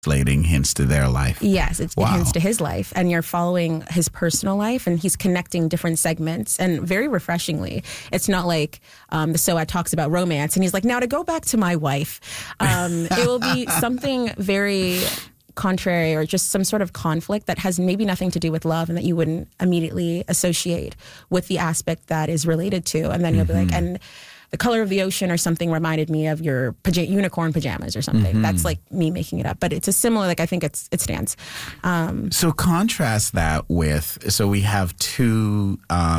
translating hints to their life. Yes, it hints to his life, and you're following his personal life, and he's connecting different segments, and very refreshingly. It's not like the Soad talks about romance, and he's like, now to go back to my wife. It will be something very contrary or just some sort of conflict that has maybe nothing to do with love and that you wouldn't immediately associate with the aspect that is related to. And then he'll be like, and the color of the ocean or something reminded me of your unicorn pajamas or something. That's like me making it up. But it's a similar, like I think it stands. So contrast that with, so we have two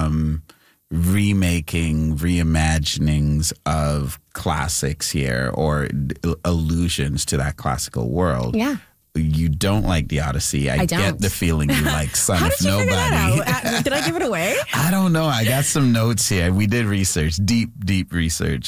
reimaginings of classics here, or allusions to that classical world. Yeah. You don't like The Odyssey. I don't get the feeling you like Son of Nobody. Figure that out? Did I give it away? I don't know. I got some notes here. We did research, deep research.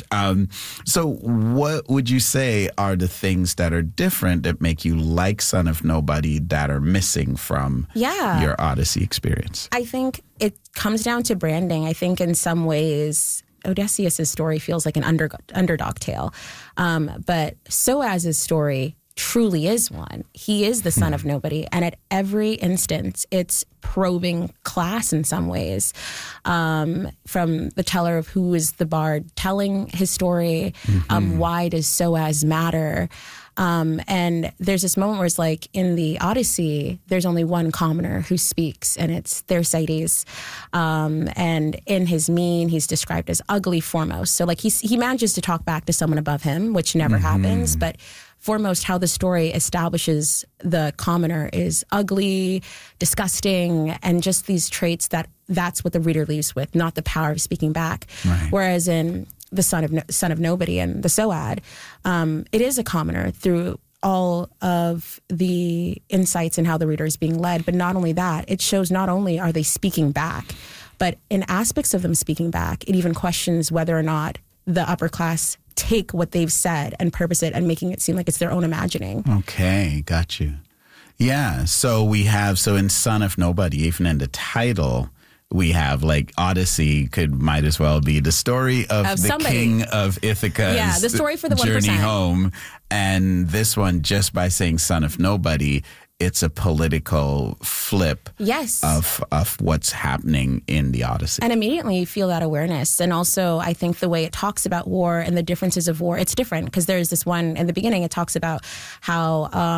So what would you say are the things that are different that make you like Son of Nobody that are missing from your Odyssey experience? I think it comes down to branding. I think in some ways Odysseus' story feels like an underdog tale. But Soaz's story truly is one. He is the son of nobody. And at every instance, it's probing class in some ways. From the teller of who is the bard telling his story, why does Soaz matter? And there's this moment where it's like in the Odyssey, there's only one commoner who speaks, and it's Thersites. And in his mien, he's described as ugly foremost. So like he manages to talk back to someone above him, which never happens, but foremost, how the story establishes the commoner is ugly, disgusting, and just these traits that's what the reader leaves with, not the power of speaking back. Right. Whereas in the son of nobody and the Soad, it is a commoner through all of the insights and how the reader is being led. But not only that, it shows not only are they speaking back, but in aspects of them speaking back, it even questions whether or not the upper class take what they've said and purpose it and making it seem like it's their own imagining. Okay, got you. Yeah, so in Son of Nobody, even in the title, we have like Odyssey might as well be the story of the somebody. King of Ithaca's the story for the journey 1%. Home. And this one, just by saying Son of Nobody, it's a political flip of what's happening in the Odyssey. And immediately you feel that awareness. And also, I think the way it talks about war and the differences of war, it's different because there's this one in the beginning, it talks about how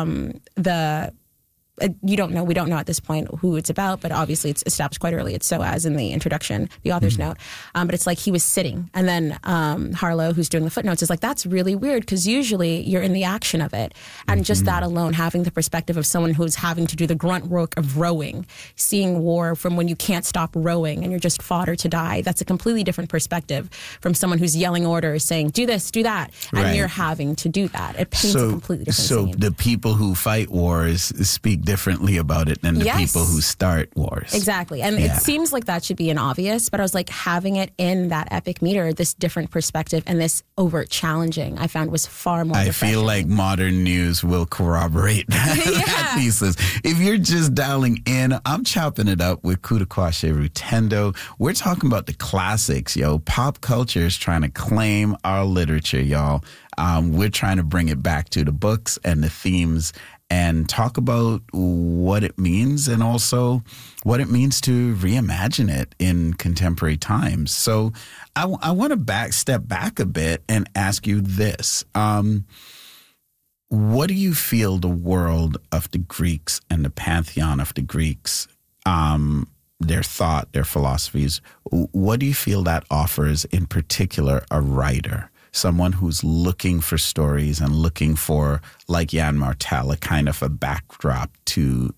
we don't know at this point who it's about, but obviously it's established quite early. It's Soaz in the introduction, the author's note. But it's like he was sitting. And then Harlow, who's doing the footnotes, is like, that's really weird because usually you're in the action of it. And just that alone, having the perspective of someone who's having to do the grunt work of rowing, seeing war from when you can't stop rowing and you're just fodder to die, that's a completely different perspective from someone who's yelling orders, saying, do this, do that. And you're having to do that. It paints a completely different scene. So the people who fight wars speak differently about it than the people who start wars. Exactly. And it seems like that should be an obvious, but I was like, having it in that epic meter, this different perspective and this overt challenging, I found was far more refreshing. Feel like modern news will corroborate that thesis. If you're just dialing in, I'm chopping it up with Kutakwashe Rutendo. We're talking about the classics, yo. Pop culture is trying to claim our literature, y'all. We're trying to bring it back to the books and the themes and talk about what it means and also what it means to reimagine it in contemporary times. So I want to step back a bit and ask you this. What do you feel the world of the Greeks and the pantheon of the Greeks, their thought, their philosophies, what do you feel that offers in particular a writer? Someone who's looking for stories and looking for, like Jan Martel, a kind of a backdrop to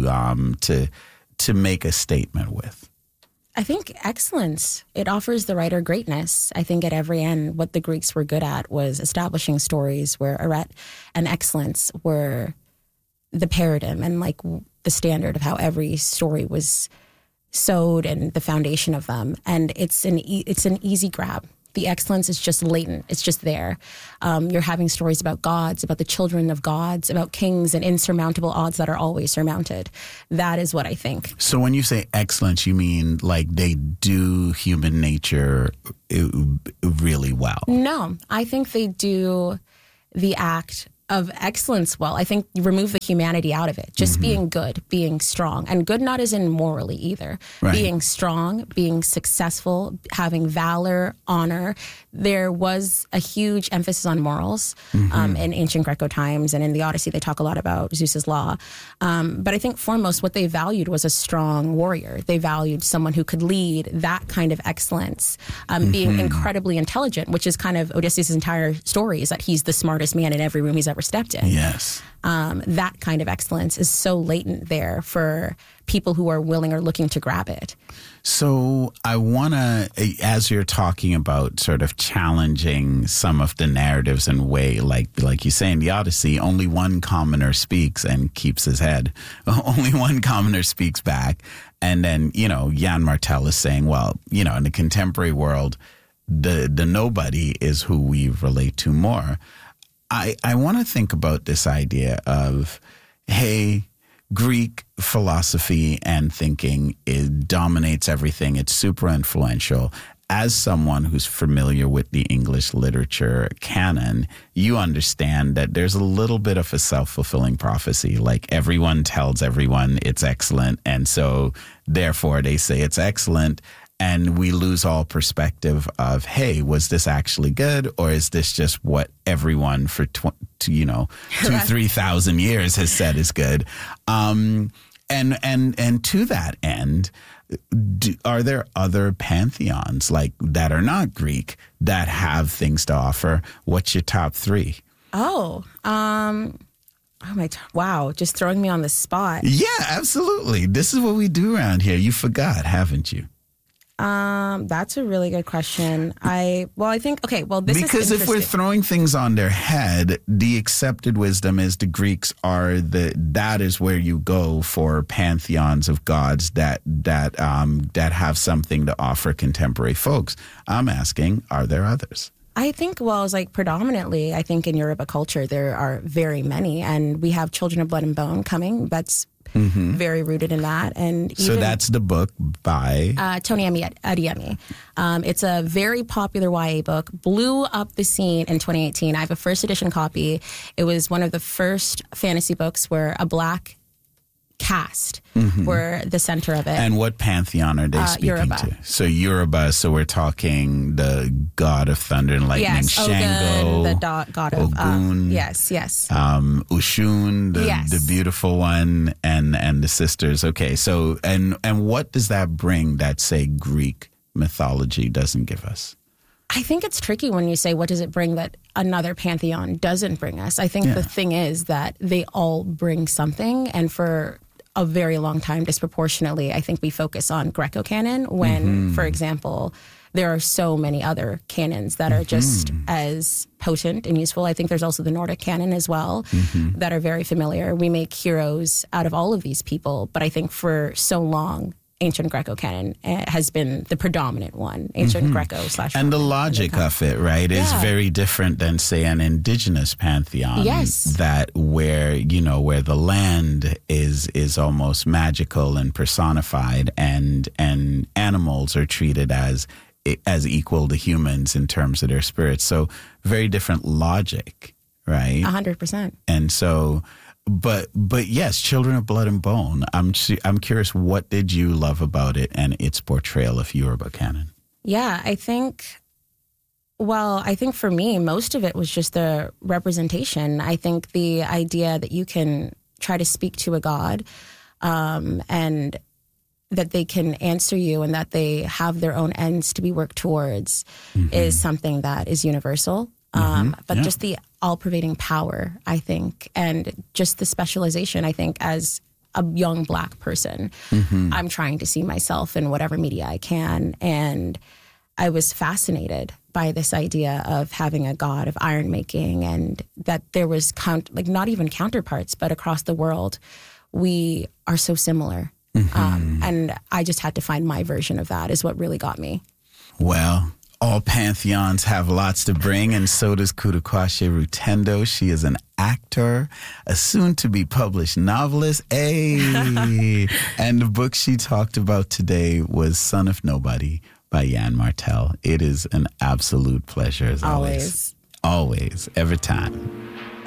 make a statement with? I think excellence. It offers the writer greatness. I think at every end, what the Greeks were good at was establishing stories where arete and excellence were the paradigm and like the standard of how every story was sewed and the foundation of them. And it's an easy grab. The excellence is just latent. It's just there. You're having stories about gods, about the children of gods, about kings and insurmountable odds that are always surmounted. That is what I think. So when you say excellence, you mean like they do human nature really well? No, I think they do the act of excellence, well, I think you remove the humanity out of it. Just being good, being strong. And good not as in morally either. Right. Being strong, being successful, having valor, honor. There was a huge emphasis on morals in ancient Greco times, and in the Odyssey they talk a lot about Zeus's law. But I think foremost what they valued was a strong warrior. They valued someone who could lead, that kind of excellence, being incredibly intelligent, which is kind of Odysseus' entire story, is that he's the smartest man in every room he's ever stepped in. Yes. That kind of excellence is so latent there for people who are willing or looking to grab it. So I want to, as you're talking about sort of challenging some of the narratives and way, like you say in the Odyssey, only one commoner speaks and keeps his head. Only one commoner speaks back. And then, Jan Martel is saying, well, in the contemporary world, the nobody is who we relate to more. I want to think about this idea of, hey, Greek philosophy and thinking, it dominates everything. It's super influential. As someone who's familiar with the English literature canon, you understand that there's a little bit of a self-fulfilling prophecy. Like everyone tells everyone it's excellent. And so therefore they say it's excellent. And we lose all perspective of, hey, was this actually good? Or is this just what everyone for 3,000 years has said is good? And to that end, are there other pantheons like that are not Greek that have things to offer? What's your top three? Wow, just throwing me on the spot. Yeah, absolutely. This is what we do around here. You forgot, haven't you? That's a really good question. I think, this is because if we're throwing things on their head, the accepted wisdom is the Greeks that is where you go for pantheons of gods that have something to offer contemporary folks. I'm asking, are there others? I think, predominantly, I think in Yoruba culture, there are very many, and we have Children of Blood and Bone coming. That's very rooted in that. And so that's the book by Tony Adeyemi. It's a very popular YA book, blew up the scene in 2018. I have a first edition copy. It was one of the first fantasy books where a Black cast were the center of it. And what pantheon are they speaking Yoruba. to? So Yoruba, so we're talking the god of thunder and lightning, yes, Shango, Ogun, the god of Ogun, yes. Ushun, the beautiful one, and the sisters. Okay, so and what does that bring that, say, Greek mythology doesn't give us? I think it's tricky when you say, what does it bring that another pantheon doesn't bring us? I think the thing is that they all bring something, and for a very long time, disproportionately, I think we focus on Greco canon when, for example, there are so many other canons that are just as potent and useful. I think there's also the Nordic canon as well that are very familiar. We make heroes out of all of these people, but I think for so long, ancient Greco canon has been the predominant one. Ancient Greco / and the logic of it, right, is very different than, say, an indigenous pantheon. Yes, that where the land is almost magical and personified, and animals are treated as equal to humans in terms of their spirits. So very different logic, right? 100%. And so. But yes, Children of Blood and Bone. I'm curious, what did you love about it and its portrayal of Yoruba canon? Yeah, I think for me, most of it was just the representation. I think the idea that you can try to speak to a god and that they can answer you and that they have their own ends to be worked towards is something that is universal. Just the all-pervading power, I think, and just the specialization, I think, as a young Black person, I'm trying to see myself in whatever media I can. And I was fascinated by this idea of having a god of iron making, and that there was not even counterparts, but across the world, we are so similar. And I just had to find my version of that is what really got me. Well, all pantheons have lots to bring, and so does Kurukwashe Rutendo. She is an actor, a soon-to-be-published novelist. Hey! And the book she talked about today was Son of Nobody by Jan Martel. It is an absolute pleasure, as always. Always, every time.